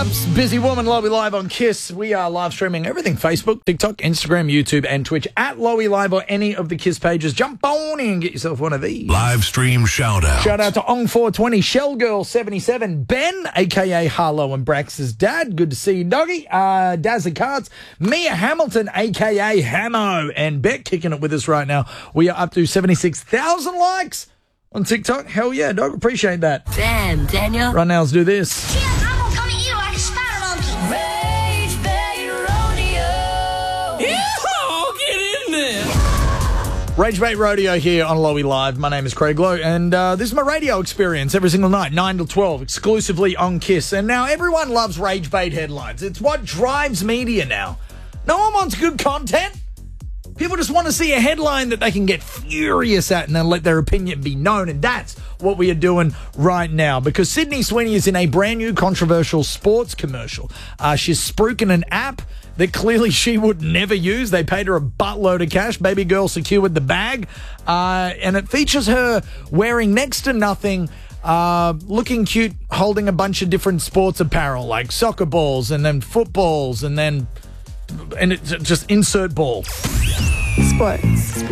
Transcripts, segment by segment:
Grubs, Busy Woman, Lowy Live on KISS. We are live streaming everything: Facebook, TikTok, Instagram, YouTube, and Twitch at Lowy Live or any of the KISS pages. Jump on in and get yourself one of these. Live stream shout out. Shout out to Ong420, Shellgirl77, Ben, aka Harlow and Brax's dad. Good to see you, doggy. Dazza Cards, Mia Hamilton, aka Hamo, and Beck kicking it with us right now. We are up to 76,000 likes on TikTok. Hell yeah, dog. Appreciate that. Damn, Daniel. Right now, let's do this. Yeah, I'm gonna come at you like a spider monkey. Rage Bait Rodeo. Yeah, get in there. Rage Bait Rodeo here on Lowy Live. My name is Craig Lowe, and this is my radio experience every single night, 9 to 12, exclusively on KISS. And now everyone loves Rage Bait headlines. It's what drives media now. No one wants good content. People just want to see a headline that they can get furious at and then let their opinion be known. And that's what we are doing right now, because Sydney Sweeney is in a brand new controversial sports commercial. She's spruiking an app that clearly she would never use. They paid her a buttload of cash. Baby girl secured the bag. And it features her wearing next to nothing, looking cute, holding a bunch of different sports apparel like soccer balls and then footballs and it's just insert ball. Sports.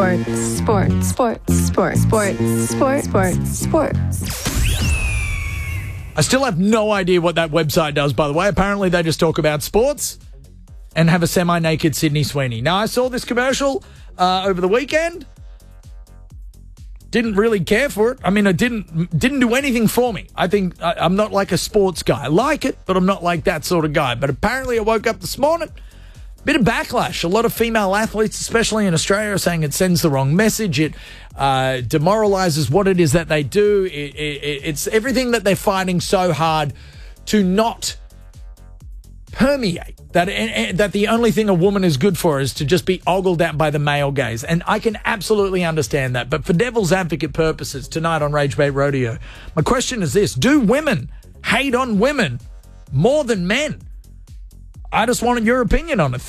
I still have no idea what that website does, by the way. Apparently they just talk about sports and have a semi-naked Sydney Sweeney. Now, I saw this commercial over the weekend. Didn't really care for it. I mean, it didn't do anything for me. I think I'm not like a sports guy. I like it, but I'm not like that sort of guy. But apparently I woke up this morning, bit of backlash. A lot of female athletes, especially in Australia, are saying it sends the wrong message. It demoralizes what it is that they do. It's everything that they're fighting so hard to not permeate. That the only thing a woman is good for is to just be ogled at by the male gaze. And I can absolutely understand that. But for devil's advocate purposes, tonight on Rage Bait Rodeo, my question is this: do women hate on women more than men? I just wanted your opinion on it.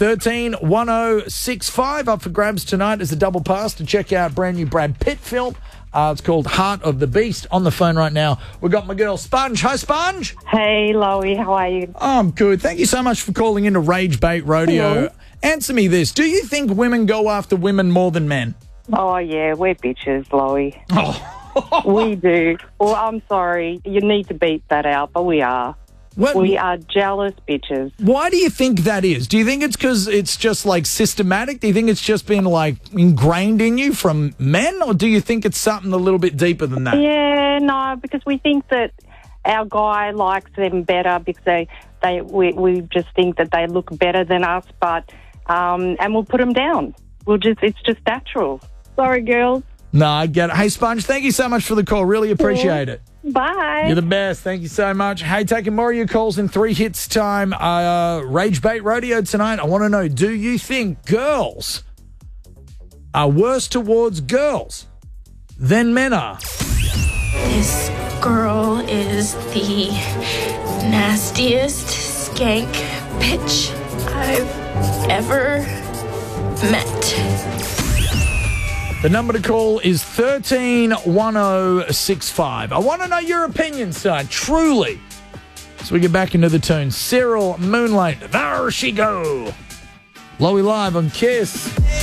131065 up for grabs tonight is a double pass to check out brand new Brad Pitt film. It's called Heart of the Beast. On the phone right now, we've got my girl Sponge. Hi, Sponge. Hey, Lowy. How are you? I'm good. Thank you so much for calling into Rage Bait Rodeo. Hello. Answer me this. Do you think women go after women more than men? Oh, yeah. We're bitches, Lowy. Oh. We do. Well, I'm sorry. You need to beat that out, but we are. We are jealous bitches. Why do you think that is? Do you think it's because it's just like systematic? Do you think it's just been like ingrained in you from men? Or do you think it's something a little bit deeper than that? Yeah, no, because we think that our guy likes them better because we just think that they look better than us, but and we'll put them down. It's just natural. Sorry, girls. No, I get it. Hey, Sponge, thank you so much for the call. Really appreciate it. Bye. You're the best. Thank you so much. Hey, taking more of your calls in 3 hits time. Rage Bait Rodeo tonight. I want to know, do you think girls are worse towards girls than men are? This girl is the nastiest skank bitch I've ever met. The number to call is 131065. I want to know your opinion, son, truly. So we get back into the tune. Cyril Moonlight, there she go. Lowy Live on KISS.